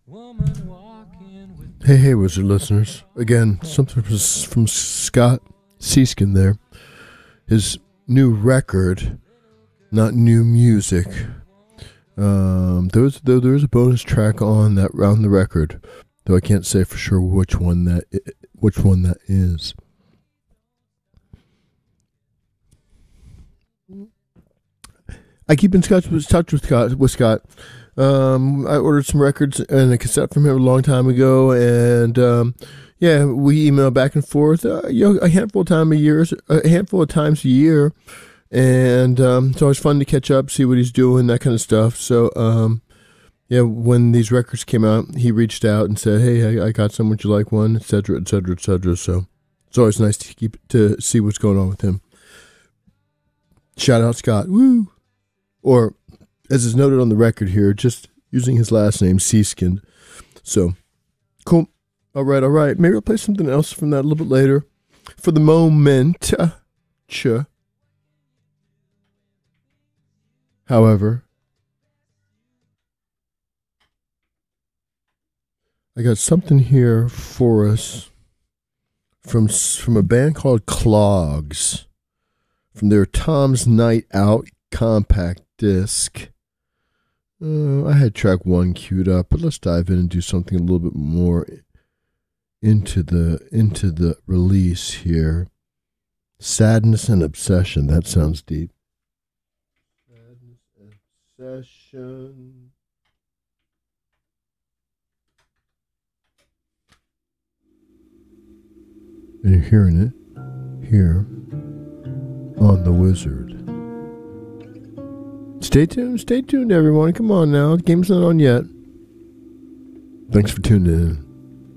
Hey, Wizard listeners. Again, something from Scott Seeskin there. His new record, not new music. There was a bonus track on the record, though I can't say for sure which one that is. I keep in touch with Scott. I ordered some records and a cassette from him a long time ago, and we email back and forth. A handful of times a year, and it's always fun to catch up, see what he's doing, that kind of stuff. So, when these records came out, he reached out and said, "Hey, I got some. Would you like one?" Etc. Etc. Etc. So it's always nice to see what's going on with him. Shout out Scott, woo! Or, as is noted on the record here, just using his last name, Seeskin. So, cool. All right. Maybe I'll play something else from that a little bit later. For the moment, however, I got something here for us from a band called Clogs, from their Tom's Night Out compact disc. I had track 1 queued up, but let's dive in and do something a little bit more into the release here. Sadness and Obsession. That sounds deep. Sadness and Obsession. And you're hearing it here on The Wizard. Stay tuned, everyone. Come on now. The game's not on yet. Thanks for tuning in.